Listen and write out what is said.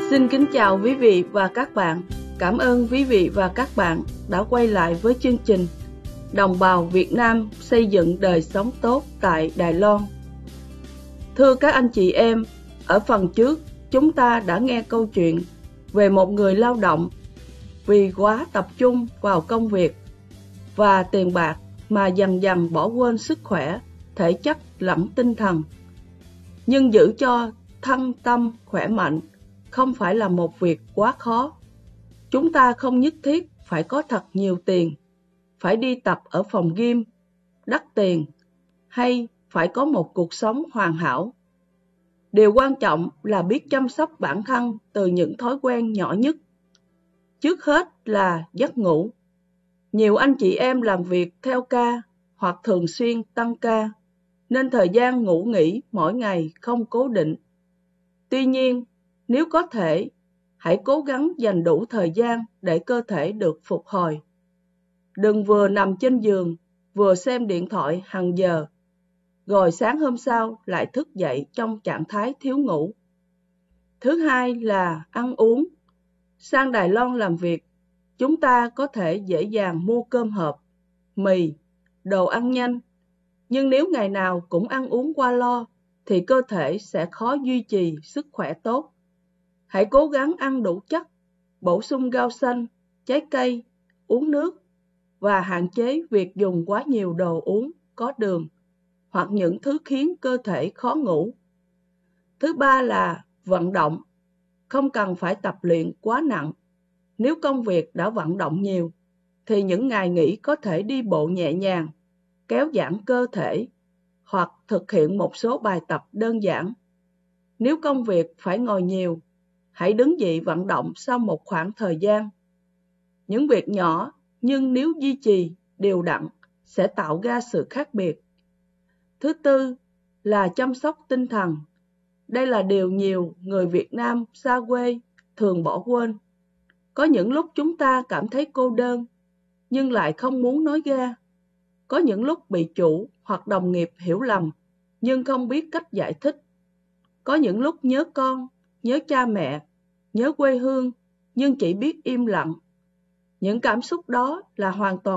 Xin kính chào quý vị và các bạn. Cảm ơn quý vị và các bạn đã quay lại với chương trình Đồng bào Việt Nam xây dựng đời sống tốt tại Đài Loan. Thưa các anh chị em, ở phần trước chúng ta đã nghe câu chuyện về một người lao động vì quá tập trung vào công việc và tiền bạc mà dần dần bỏ quên sức khỏe, thể chất lẫn tinh thần. Nhưng giữ cho thân tâm khỏe mạnh không phải là một việc quá khó. Chúng ta không nhất thiết phải có thật nhiều tiền, phải đi tập ở phòng gym, đắt tiền, hay phải có một cuộc sống hoàn hảo. Điều quan trọng là biết chăm sóc bản thân từ những thói quen nhỏ nhất. Trước hết là giấc ngủ. Nhiều anh chị em làm việc theo ca hoặc thường xuyên tăng ca, nên thời gian ngủ nghỉ mỗi ngày không cố định. Tuy nhiên, nếu có thể, hãy cố gắng dành đủ thời gian để cơ thể được phục hồi. Đừng vừa nằm trên giường, vừa xem điện thoại hàng giờ, rồi sáng hôm sau lại thức dậy trong trạng thái thiếu ngủ. Thứ hai là ăn uống. Sang Đài Loan làm việc, chúng ta có thể dễ dàng mua cơm hộp, mì, đồ ăn nhanh. Nhưng nếu ngày nào cũng ăn uống qua lo, thì cơ thể sẽ khó duy trì sức khỏe tốt. Hãy cố gắng ăn đủ chất, bổ sung rau xanh, trái cây, uống nước và hạn chế việc dùng quá nhiều đồ uống có đường hoặc những thứ khiến cơ thể khó ngủ. Thứ ba là vận động. Không cần phải tập luyện quá nặng. Nếu công việc đã vận động nhiều, thì những ngày nghỉ có thể đi bộ nhẹ nhàng, kéo giãn cơ thể hoặc thực hiện một số bài tập đơn giản. Nếu công việc phải ngồi nhiều, hãy đứng dậy vận động sau một khoảng thời gian. Những việc nhỏ nhưng nếu duy trì đều đặn sẽ tạo ra sự khác biệt. Thứ tư là chăm sóc tinh thần. Đây là điều nhiều người Việt Nam xa quê thường bỏ quên. Có những lúc chúng ta cảm thấy cô đơn, nhưng lại không muốn nói ra. Có những lúc bị chủ hoặc đồng nghiệp hiểu lầm, nhưng không biết cách giải thích. Có những lúc nhớ con, nhớ cha mẹ, nhớ quê hương, nhưng chỉ biết im lặng. Những cảm xúc đó là hoàn toàn